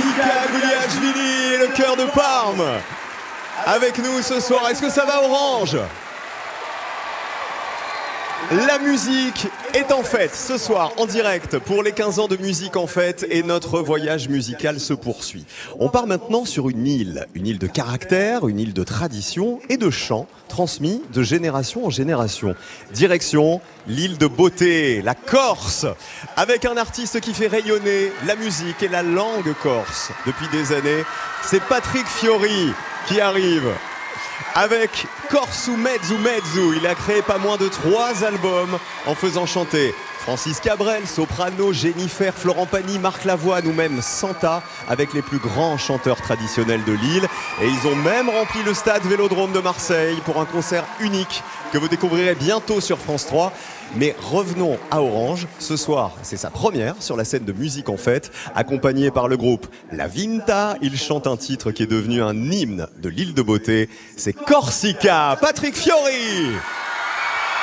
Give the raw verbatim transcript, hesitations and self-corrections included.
Corsica Guglielmini et le cœur de Parme avec nous ce soir. Est-ce que ça va, Orange? La musique est en fête ce soir en direct pour les quinze ans de Musique en fête et notre voyage musical se poursuit. On part maintenant sur une île, une île de caractère, une île de tradition et de chants transmis de génération en génération. Direction l'île de beauté, la Corse, avec un artiste qui fait rayonner la musique et la langue corse depuis des années. C'est Patrick Fiori qui arrive. Avec Corsu Mezzu Mezzu, il a créé pas moins de trois albums en faisant chanter Francis Cabrel, soprano, Jennifer, Florent Pagny, Marc Lavoine ou même Santa avec les plus grands chanteurs traditionnels de l'île. Et ils ont même rempli le stade Vélodrome de Marseille pour un concert unique que vous découvrirez bientôt sur France trois. Mais revenons à Orange. Ce soir, c'est sa première sur la scène de Musique en fête, accompagné par le groupe La Vinta. Il chante un titre qui est devenu un hymne de l'île de beauté. C'est Corsica, Patrick Fiori.